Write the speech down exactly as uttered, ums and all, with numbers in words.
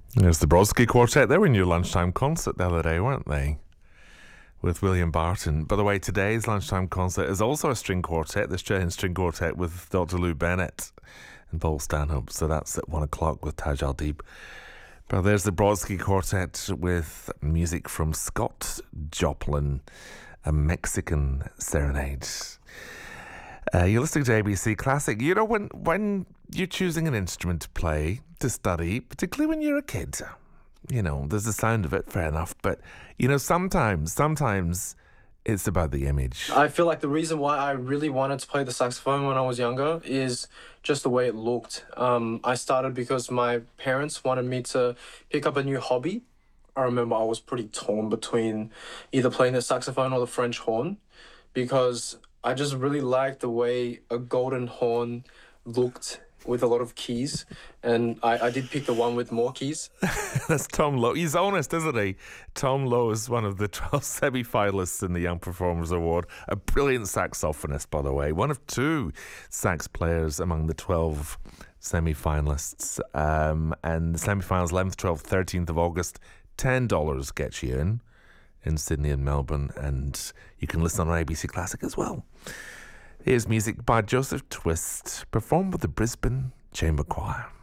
There's the Brodsky Quartet. They were in your lunchtime concert the other day, weren't they? With William Barton. By the way, today's lunchtime concert is also a string quartet, the Australian String Quartet with Doctor Lou Bennett and Paul Stanhope. So that's at one o'clock with Taj Al-Deeb. But there's the Brodsky Quartet with music from Scott Joplin, a Mexican serenade. Uh, you're listening to A B C Classic. You know, when when you're choosing an instrument to play, to study, particularly when you're a kid, you know, there's the sound of it, fair enough. But, you know, sometimes, sometimes it's about the image. I feel like the reason why I really wanted to play the saxophone when I was younger is just the way it looked. Um, I started because my parents wanted me to pick up a new hobby. I remember I was pretty torn between either playing the saxophone or the French horn because I just really liked the way a golden horn looked with a lot of keys, and I, I did pick the one with more keys. That's Tom Lowe. He's honest, isn't he? Tom Lowe is one of the twelve semi-finalists in the Young Performers Award. A brilliant saxophonist, by the way. One of two sax players among the twelve semi-finalists. Um, and the semi-finals, eleventh, twelfth, thirteenth of August. ten dollars gets you in, in Sydney and Melbourne. And you can listen on A B C Classic as well. Here's music by Joseph Twist, performed with the Brisbane Chamber Choir.